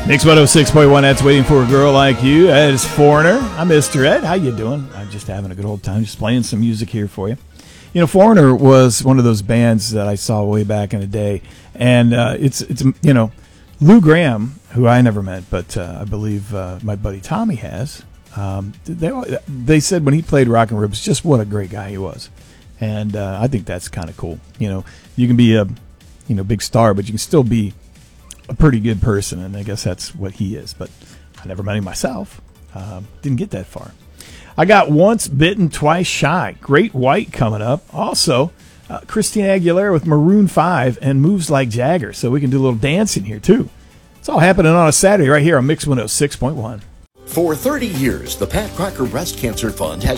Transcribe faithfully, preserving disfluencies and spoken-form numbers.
Mix one oh six point one, that's Waiting for a Girl Like You. That is Foreigner. I'm Mister Ed. How you doing? I'm just having a good old time, just playing some music here for you. You know, Foreigner was one of those bands that I saw way back in the day. And uh, it's, it's you know, Lou Graham, who I never met, but uh, I believe uh, my buddy Tommy has. Um, they, they said when he played Rock and Ribs, just what a great guy he was. And uh, I think that's kind of cool. You know, you can be a you know big star, but you can still be a pretty good person, and I guess that's what he is. But I never met him myself. Um, didn't get that far. I got Once Bitten, Twice Shy. Great White coming up. Also, uh, Christina Aguilera with Maroon five and Moves Like Jagger. So we can do a little dancing here, too. It's all happening on a Saturday right here on Mix one oh six point one. For thirty years, the Pat Crocker Breast Cancer Fund has